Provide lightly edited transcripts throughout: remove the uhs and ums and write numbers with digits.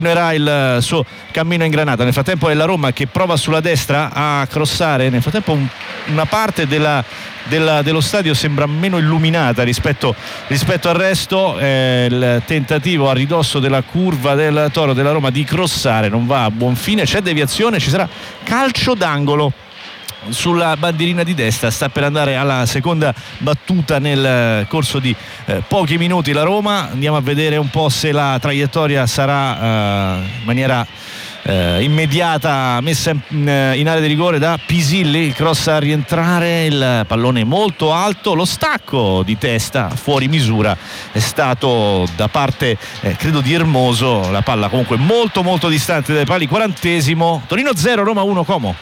era il suo cammino in granata. Nel frattempo è la Roma che prova sulla destra a crossare. Nel frattempo una parte dello stadio sembra meno illuminata rispetto al resto. Il tentativo a ridosso della curva del Toro della Roma di crossare non va a buon fine, c'è deviazione, ci sarà calcio d'angolo sulla bandierina di destra. Sta per andare alla seconda battuta nel corso di pochi minuti la Roma. Andiamo a vedere un po' se la traiettoria sarà in maniera immediata messa in area di rigore da Pisilli. Il cross a rientrare, il pallone molto alto, lo stacco di testa fuori misura è stato da parte credo di Hermoso. La palla comunque molto molto distante dai pali. 40esimo, Torino 0 Roma 1 Como.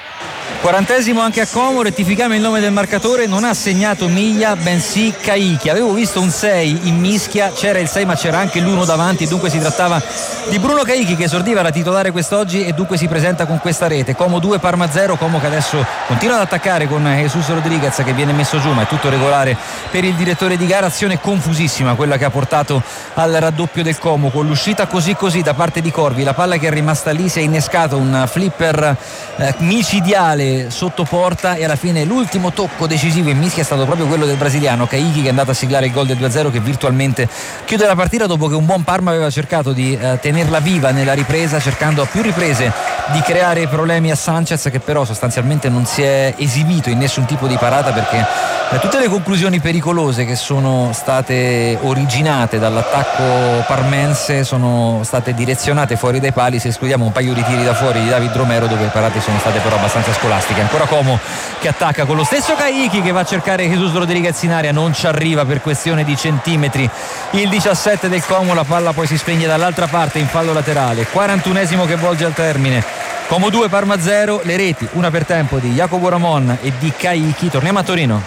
40esimo anche a Como, rettifichiamo il nome del marcatore, non ha segnato Miglia bensì Caichi. Avevo visto un 6 in mischia, c'era il 6 ma c'era anche l'1 davanti, dunque si trattava di Bruno Caichi che esordiva da titolare quest'oggi e dunque si presenta con questa rete. Como 2 Parma 0, Como che adesso continua ad attaccare con Jesus Rodriguez che viene messo giù, ma è tutto regolare per il direttore di gara. Azione confusissima quella che ha portato al raddoppio del Como, con l'uscita così da parte di Corvi, la palla che è rimasta lì, si è innescato un flipper micidiale sotto porta e alla fine l'ultimo tocco decisivo in mischia è stato proprio quello del brasiliano Caichi, che è andato a siglare il gol del 2-0 che virtualmente chiude la partita, dopo che un buon Parma aveva cercato di tenerla viva nella ripresa, cercando a più riprese di creare problemi a Sanchez, che però sostanzialmente non si è esibito in nessun tipo di parata, perché tutte le conclusioni pericolose che sono state originate dall'attacco parmense sono state direzionate fuori dai pali, se escludiamo un paio di tiri da fuori di David Romero, dove le parate sono state però abbastanza scolastiche. Ancora Como che attacca con lo stesso Caichi che va a cercare Jesus Rodriguez in area, non ci arriva per questione di centimetri il 17 del Como, la palla poi si spegne dall'altra parte in fallo laterale. 41esimo che volge al termine, Como 2 Parma 0, le reti una per tempo di Jacopo Ramon e di Caichi. Torniamo a Torino.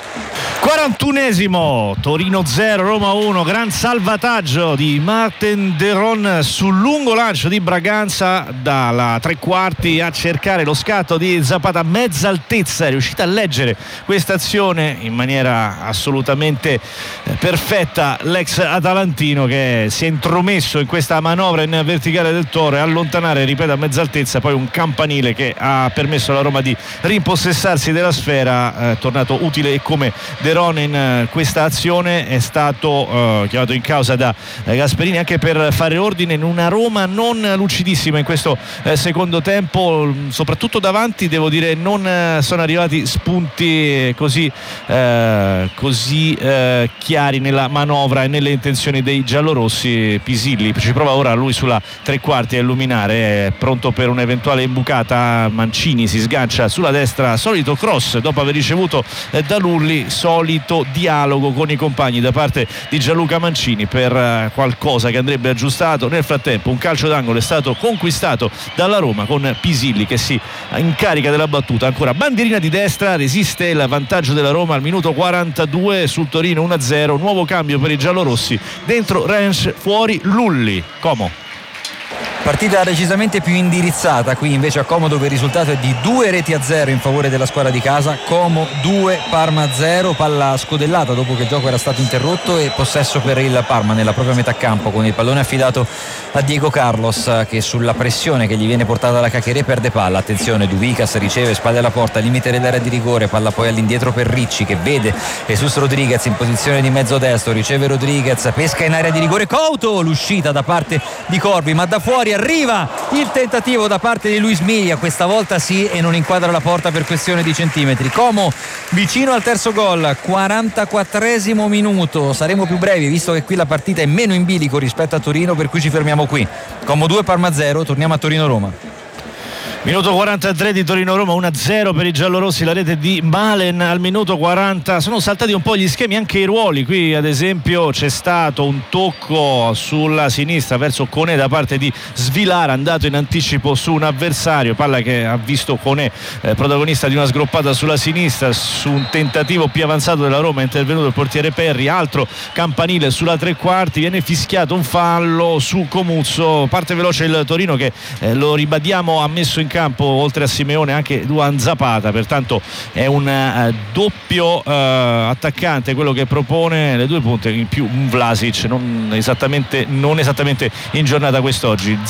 41esimo, Torino 0 Roma 1, gran salvataggio di Martin Deron sul lungo lancio di Braganza dalla tre quarti a cercare lo scatto di Zapata a mezza altezza. È riuscita a leggere questa azione in maniera assolutamente perfetta l'ex atalantino, che si è intromesso in questa manovra in verticale del Toro e allontanare, ripeto, a mezza altezza poi un campanile che ha permesso alla Roma di rimpossessarsi della sfera. Tornato utile e come Deron in questa azione, è stato chiamato in causa da Gasperini anche per fare ordine in una Roma non lucidissima in questo secondo tempo, soprattutto davanti. Devo dire non sono arrivati spunti così chiari nella manovra e nelle intenzioni dei giallorossi. Pisilli ci prova ora lui sulla tre quarti a illuminare, è pronto per un'eventuale imbucata. Mancini si sgancia sulla destra, solito cross dopo aver ricevuto da Lulli, solito dialogo con i compagni da parte di Gianluca Mancini per qualcosa che andrebbe aggiustato. Nel frattempo un calcio d'angolo è stato conquistato dalla Roma con Pisilli che si incarica della battuta. Ancora bandierina di destra, resiste il vantaggio della Roma al minuto 42 sul Torino 1-0. Nuovo cambio per i giallorossi, dentro Rensch, fuori Lulli. Como. Partita decisamente più indirizzata qui invece a Como, dove il risultato è di 2-0 in favore della squadra di casa. Como 2 Parma 0, palla scodellata dopo che il gioco era stato interrotto e possesso per il Parma nella propria metà campo, con il pallone affidato a Diego Carlos che sulla pressione che gli viene portata da Caccherè perde palla. Attenzione, Duvicas riceve, spalle alla porta, limite dell'area di rigore, palla poi all'indietro per Ricci che vede Jesus Rodriguez in posizione di mezzo destro, riceve Rodriguez, pesca in area di rigore Couto, l'uscita da parte di Corvi, ma da fuori arriva il tentativo da parte di Luis Miglia, questa volta sì, e non inquadra la porta per questione di centimetri. Como vicino al terzo gol, 44esimo minuto. Saremo più brevi visto che qui la partita è meno in bilico rispetto a Torino, per cui ci fermiamo qui. Como 2 Parma 0, torniamo a Torino-Roma. Minuto 43 di Torino-Roma, 1-0 per i giallorossi, la rete di Malen al minuto 40. Sono saltati un po' gli schemi, anche i ruoli. Qui ad esempio c'è stato un tocco sulla sinistra verso Koné da parte di Svilara, andato in anticipo su un avversario, palla che ha visto Koné protagonista di una sgroppata sulla sinistra. Su un tentativo più avanzato della Roma è intervenuto il portiere Perri, altro campanile sulla tre quarti, viene fischiato un fallo su Comuzzo. Parte veloce il Torino che lo ribadiamo ha messo in campo oltre a Simeone anche Duan Zapata, pertanto è un doppio attaccante quello che propone, le due punte in più un Vlasic non esattamente in giornata quest'oggi.